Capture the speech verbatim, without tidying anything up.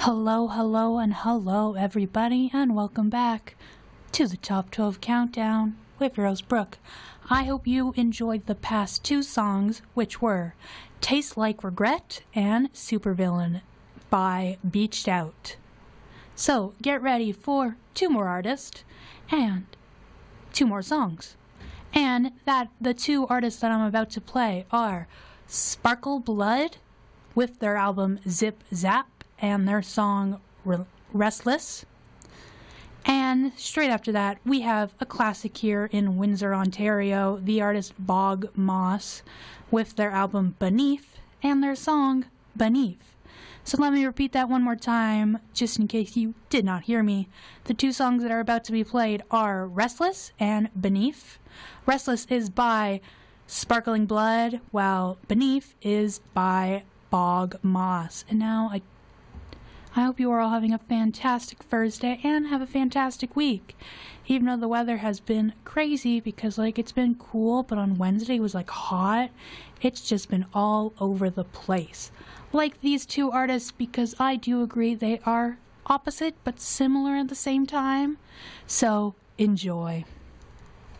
Hello, hello, and hello, everybody, and welcome back to the Top twelve Countdown with Rose Brooke. I hope you enjoyed the past two songs, which were Taste Like Regret and Supervillain by Beached Out. So, get ready for two more artists and two more songs. And that the two artists that I'm about to play are Sparkle Blood with their album Zip Zap and their song Restless. And straight after that, we have a classic here in Windsor, Ontario, the artist Bog Moss with their album Beneath and their song Beneath. So let me repeat that one more time, just in case you did not hear me. The two songs that are about to be played are Restless and Beneath. Restless is by Sparkling Blood, while Beneath is by Bog Moss. And now I I hope you are all having a fantastic Thursday and have a fantastic week. Even though the weather has been crazy because, like, it's been cool, but on Wednesday it was, like, hot. It's just been all over the place. Like these two artists, because I do agree they are opposite but similar at the same time. So, enjoy.